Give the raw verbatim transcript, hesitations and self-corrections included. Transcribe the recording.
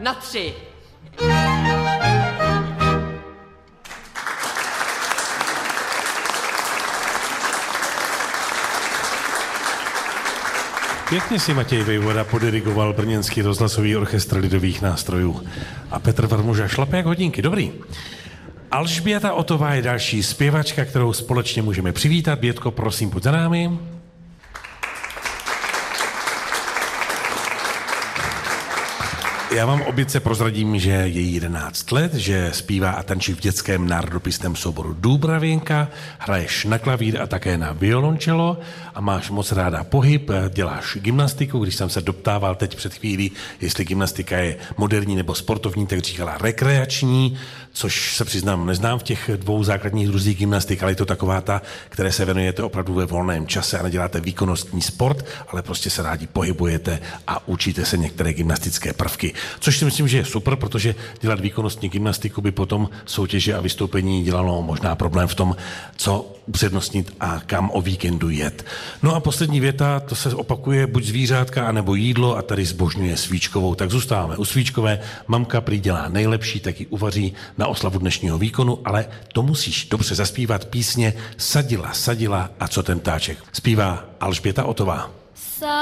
na tři. Pěkně si Matěj Vejvoda podirigoval brněnský rozhlasový orchestr lidových nástrojů. A Petr Varmuža šlape jak hodinky. Dobrý. Alžběta Otová je další zpěvačka, kterou společně můžeme přivítat. Bětko, prosím, pojď za námi. Já vám obědce prozradím, že je jí jedenáct let, že zpívá a tančí v dětském národopisném souboru Dúbravěnka, hraješ na klavír a také na violončelo a máš moc ráda pohyb, děláš gymnastiku. Když jsem se doptával teď před chvílí, jestli gymnastika je moderní nebo sportovní, tak říkala rekreační, což se přiznám, neznám v těch dvou základních druzích gymnastik, ale je to taková ta, které se věnujete opravdu ve volném čase a neděláte výkonnostní sport, ale prostě se rádi pohybujete a učíte se některé gymnastické prvky. Což si myslím, že je super, protože dělat výkonnostní gymnastiku by potom soutěže a vystoupení dělalo možná problém v tom, co upřednostnit a kam o víkendu jet. No a poslední věta, to se opakuje buď zvířátka, anebo jídlo a tady zbožňuje Svíčkovou. Tak zůstáváme u Svíčkové. Mamka prý dělá nejlepší, tak ji uvaří na oslavu dnešního výkonu, ale to musíš dobře zaspívat písně Sadila, sadila a co ten ptáček. Zpívá Alžběta Otová.